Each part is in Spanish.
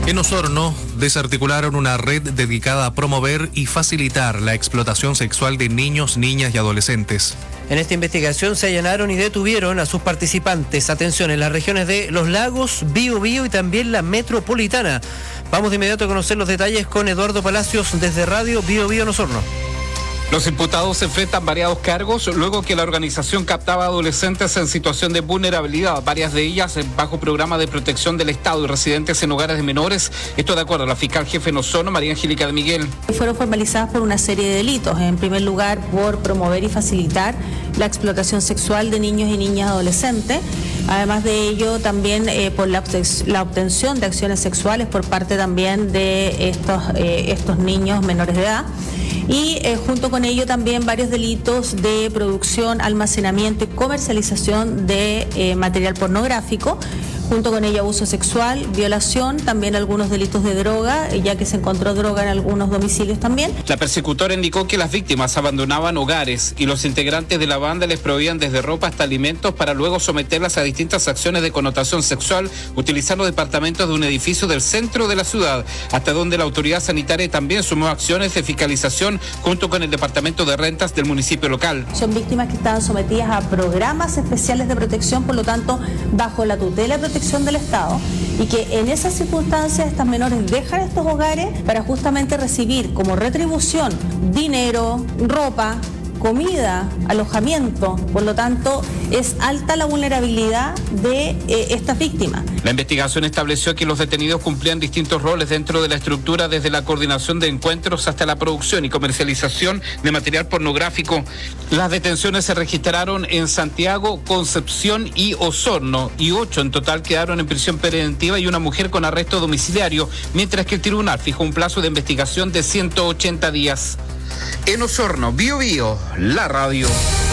En Osorno desarticularon una red dedicada a promover y facilitar la explotación sexual de niños, niñas y adolescentes. En esta investigación se allanaron y detuvieron a sus participantes. Atención, en las regiones de Los Lagos, Biobío y también la metropolitana. Vamos de inmediato a conocer los detalles con Eduardo Palacios desde Radio Biobío en Osorno. Los imputados se enfrentan variados cargos luego que la organización captaba adolescentes en situación de vulnerabilidad, varias de ellas bajo programa de protección del Estado y residentes en hogares de menores. Esto de acuerdo a la fiscal jefe en Osorno, María Angélica de Miguel. Fueron formalizadas por una serie de delitos. En primer lugar, por promover y facilitar la explotación sexual de niños y niñas adolescentes. Además de ello, también por la obtención de acciones sexuales por parte también de estos niños menores de edad. Y junto con ello también varios delitos de producción, almacenamiento y comercialización de material pornográfico. Junto con ello abuso sexual, violación, también algunos delitos de droga, ya que se encontró droga en algunos domicilios también. La persecutora indicó que las víctimas abandonaban hogares y los integrantes de la banda les proveían desde ropa hasta alimentos para luego someterlas a distintas acciones de connotación sexual, utilizando departamentos de un edificio del centro de la ciudad, hasta donde la autoridad sanitaria también sumó acciones de fiscalización junto con el departamento de rentas del municipio local. Son víctimas que estaban sometidas a programas especiales de protección, por lo tanto, bajo la tutela de protección del Estado, y que en esas circunstancias estas menores dejan estos hogares para justamente recibir como retribución dinero, ropa, comida, alojamiento. Por lo tanto, es alta la vulnerabilidad de estas víctimas. La investigación estableció que los detenidos cumplían distintos roles dentro de la estructura, desde la coordinación de encuentros hasta la producción y comercialización de material pornográfico. Las detenciones se registraron en Santiago, Concepción y Osorno, y 8 en total quedaron en prisión preventiva y una mujer con arresto domiciliario, mientras que el tribunal fijó un plazo de investigación de 180 días. En Osorno, Biobío, la radio.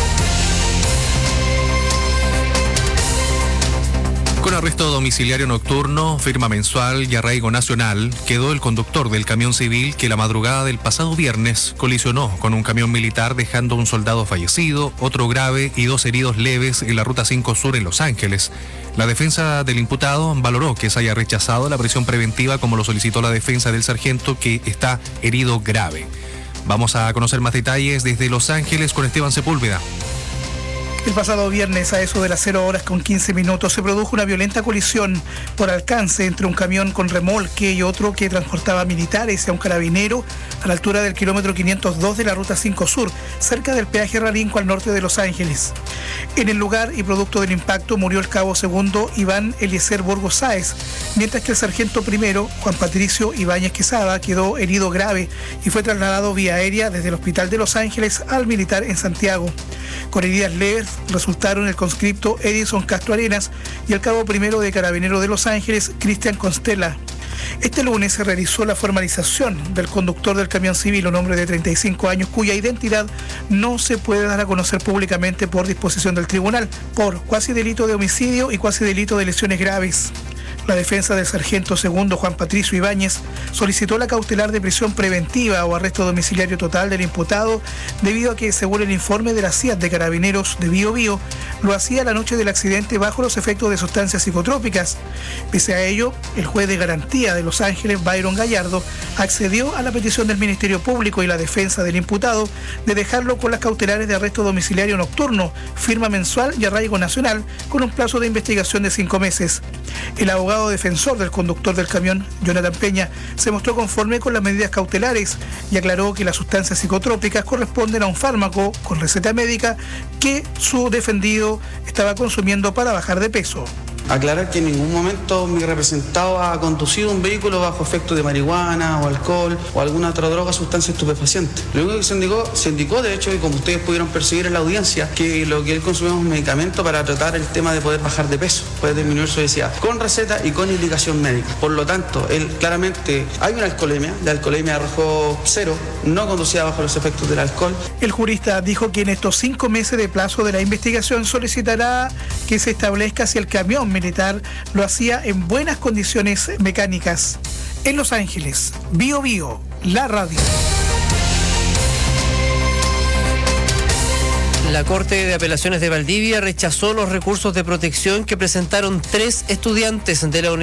Con arresto domiciliario nocturno, firma mensual y arraigo nacional, quedó el conductor del camión civil que la madrugada del pasado viernes colisionó con un camión militar, dejando un soldado fallecido, otro grave y 2 heridos leves en la Ruta 5 Sur en Los Ángeles. La defensa del imputado valoró que se haya rechazado la prisión preventiva como lo solicitó la defensa del sargento, que está herido grave. Vamos a conocer más detalles desde Los Ángeles con Esteban Sepúlveda. El pasado viernes, a eso de las 0:15, se produjo una violenta colisión por alcance entre un camión con remolque y otro que transportaba militares y a un carabinero a la altura del kilómetro 502 de la Ruta 5 Sur, cerca del peaje Rarinco al norte de Los Ángeles. En el lugar y producto del impacto murió el cabo segundo Iván Eliezer Burgos Sáez, mientras que el sargento primero, Juan Patricio Ibáñez Quesada, quedó herido grave y fue trasladado vía aérea desde el hospital de Los Ángeles al militar en Santiago. Con heridas leves resultaron el conscripto Edison Castro Arenas y el cabo primero de Carabineros de Los Ángeles, Cristian Constella. Este lunes se realizó la formalización del conductor del camión civil, un hombre de 35 años cuya identidad no se puede dar a conocer públicamente por disposición del tribunal, por cuasi delito de homicidio y cuasi delito de lesiones graves. La defensa del sargento segundo Juan Patricio Ibáñez solicitó la cautelar de prisión preventiva o arresto domiciliario total del imputado, debido a que, según el informe de la CIAT de Carabineros de Biobío, lo hacía la noche del accidente bajo los efectos de sustancias psicotrópicas. Pese a ello, el juez de garantía de Los Ángeles, Byron Gallardo, accedió a la petición del Ministerio Público y la defensa del imputado de dejarlo con las cautelares de arresto domiciliario nocturno, firma mensual y arraigo nacional, con un plazo de investigación de 5 meses. El abogado defensor del conductor del camión, Jonathan Peña, se mostró conforme con las medidas cautelares y aclaró que las sustancias psicotrópicas corresponden a un fármaco con receta médica que su defendido estaba consumiendo para bajar de peso. Aclarar que en ningún momento mi representado ha conducido un vehículo bajo efecto de marihuana o alcohol o alguna otra droga, sustancia estupefaciente. Lo único que se indicó, de hecho, y como ustedes pudieron percibir en la audiencia, que lo que él consumía es un medicamento para tratar el tema de poder bajar de peso, poder disminuir su obesidad, con receta y con indicación médica. Por lo tanto, él claramente hay una alcoholemia, la alcoholemia arrojó 0, no conducía bajo los efectos del alcohol. El jurista dijo que en estos 5 meses de plazo de la investigación solicitará que se establezca si el camión militar lo hacía en buenas condiciones mecánicas. En Los Ángeles, Biobío, la radio. La Corte de Apelaciones de Valdivia rechazó los recursos de protección que presentaron 3 estudiantes de la Universidad